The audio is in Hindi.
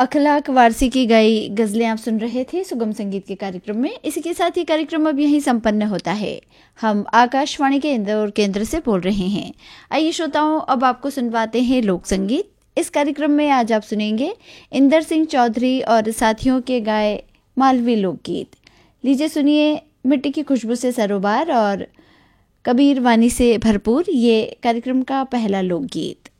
अखलाक वारसी की गाई गज़लें आप सुन रहे थे सुगम संगीत के कार्यक्रम में। इसी के साथ ये कार्यक्रम अब यहीं संपन्न होता है। हम आकाशवाणी के इंदौर केंद्र से बोल रहे हैं। आइए श्रोताओं, अब आपको सुनवाते हैं लोक संगीत। इस कार्यक्रम में आज आप सुनेंगे इंदर सिंह चौधरी और साथियों के गाए मालवी लोकगीत। लीजिए सुनिए मिट्टी की खुशबू से सरोबार और कबीर वानी से भरपूर ये कार्यक्रम का पहला लोकगीत।